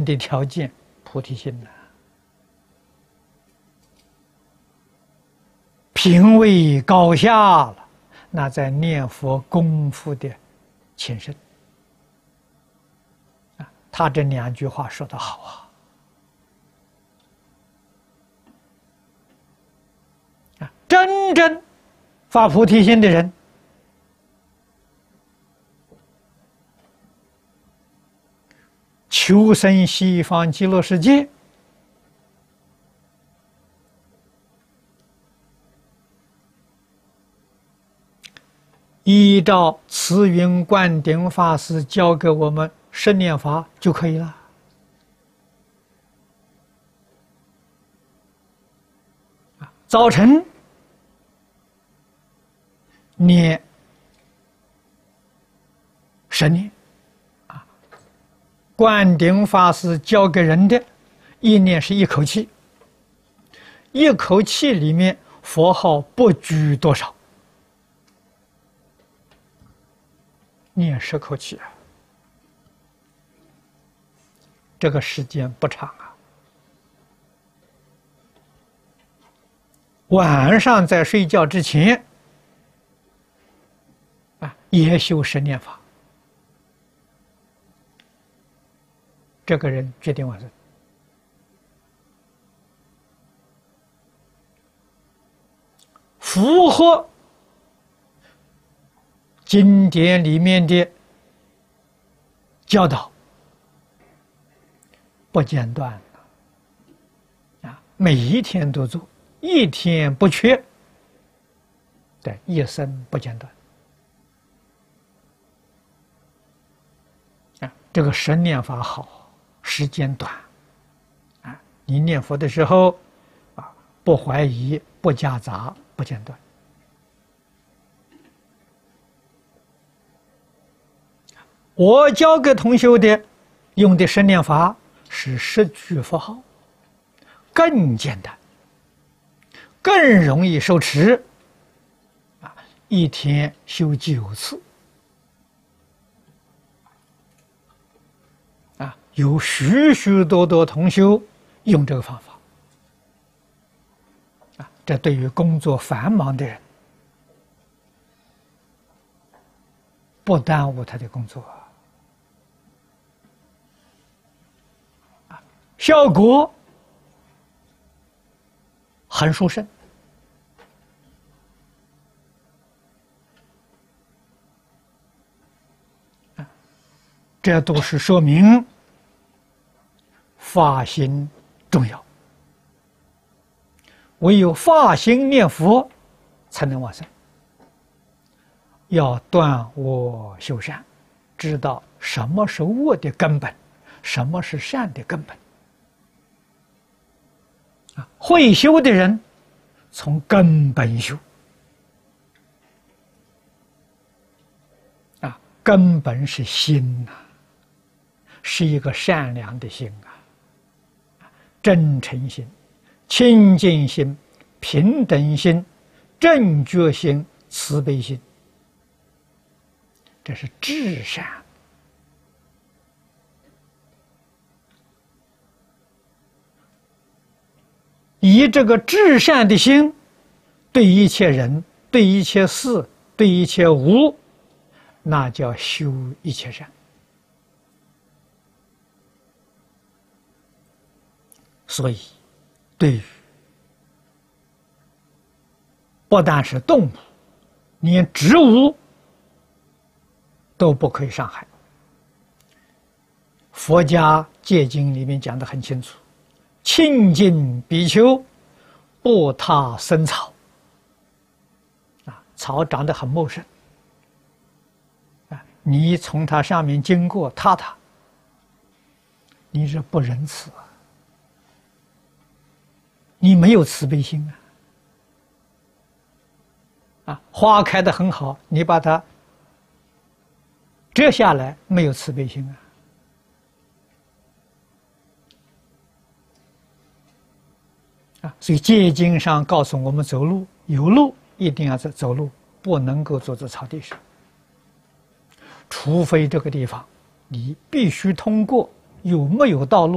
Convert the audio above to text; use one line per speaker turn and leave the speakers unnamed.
的条件菩提心呐，品位高下了，那在念佛功夫的前身啊，他这2句话说得好啊！真正发菩提心的人，求生西方极乐世界，依照慈云灌顶法师教给我们10念法就可以了。早晨念10念，灌顶法师教给人的1念是1口气，1口气里面佛号不拘多少，念10口气啊，这个时间不长啊。晚上在睡觉之前也修10念法，这个人决定往生。符合经典里面的教导，不间断每一天都做，1天不缺，对，一生不间断这个10念法好，时间短你念佛的时候不怀疑，不夹杂，不间断。我教给同学的用的10念法是10句佛号，更简单，更容易受持1天修9次有许许多多同修用这个方法这对于工作繁忙的人不耽误他的工作效果很殊胜这都是说明发心重要，唯有发心念佛才能往生。要断恶修善，知道什么是恶的根本，什么是善的根本会修的人从根本修根本是心是一个善良的心真诚心、清净心、平等心、正觉心、慈悲心，这是至善。以这个至善的心，对一切人、对一切事、对一切物，那叫修一切善。所以，对于不但是动物，连植物都不可以伤害。佛家戒经里面讲得很清楚：清净比丘，不踏生草。草长得很茂盛，你从它上面经过踏它，你是不仁慈你没有慈悲心花开得很好，你把它折下来，没有慈悲心所以戒经上告诉我们走路，有路一定要走路，不能够坐在草地上，除非这个地方你必须通过，有没有道路